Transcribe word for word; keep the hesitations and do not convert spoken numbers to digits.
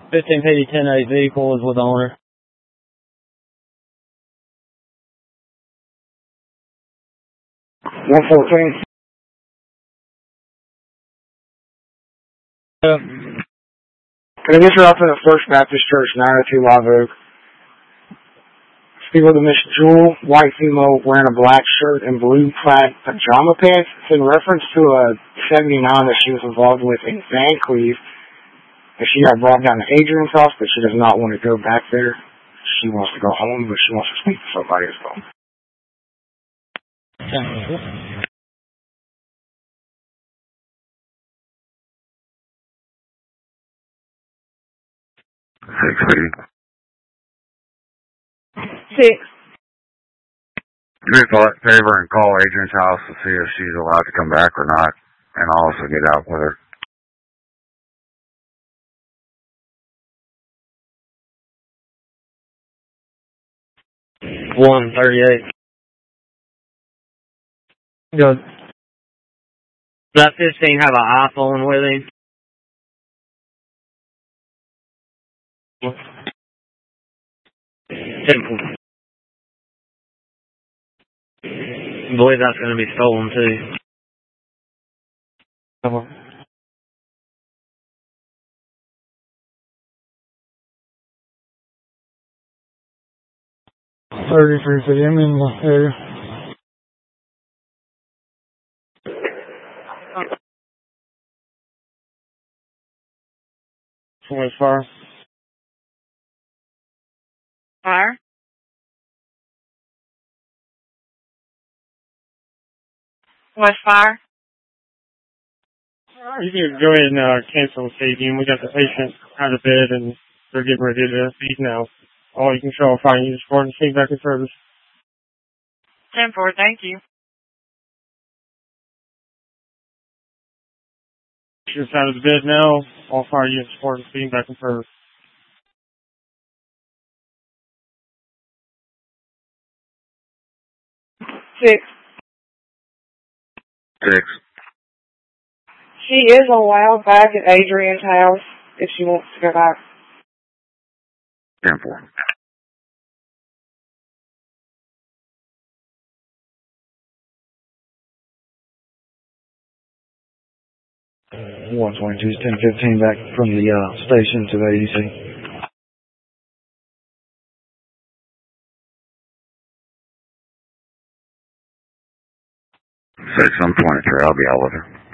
fifteen P D ten eight vehicle is with the owner. one fourteen. Uh, Can I get you out to the First Baptist Church, nine oh two Live Oak? Speak with the Miss Jewel, white female wearing a black shirt and blue plaid pajama pants. It's in reference to a seventy-nine that she was involved with in Van Cleve. And she got brought down to Adrian's house, but she does not want to go back there. She wants to go home, but she wants to speak to somebody as well. Six feet. Six. Do me a favor and call Adrian's house to see if she's allowed to come back or not, and I'll also get out with her. one thirty-eight. Good. Does that fifteen have an iPhone with him? Simple. I believe that's going to be stolen too. Come on. thirty-three city, I'm in the area. West Fire. Fire. West Fire. You can go ahead and uh, cancel the stadium. We got the patient out of bed and they're getting ready to leave now. All you can show will find you for the scene back in service. ten four, thank you. Just out of the bed now. All fire units for the scene back in service. Six. Six. She is allowed back at Adrian's house if she wants to go back. ten four. one twenty-two is ten fifteen back from the uh, station to the A D C. Six, I'm twenty-three. I'll be out with her.